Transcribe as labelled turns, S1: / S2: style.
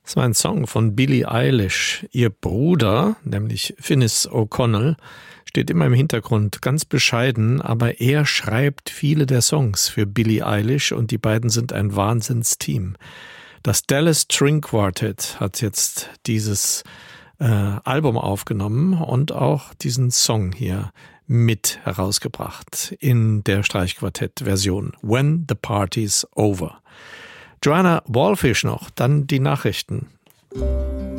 S1: Das war ein Song von Billie Eilish. Ihr Bruder, nämlich Finis O'Connell, steht immer im Hintergrund, ganz bescheiden, aber er schreibt viele der Songs für Billie Eilish und die beiden sind ein Wahnsinnsteam. Das Dallas String Quartet hat jetzt dieses Album aufgenommen und auch diesen Song hier mit herausgebracht in der Streichquartett-Version When the Party's Over. Joanna Wallfisch noch, dann die Nachrichten.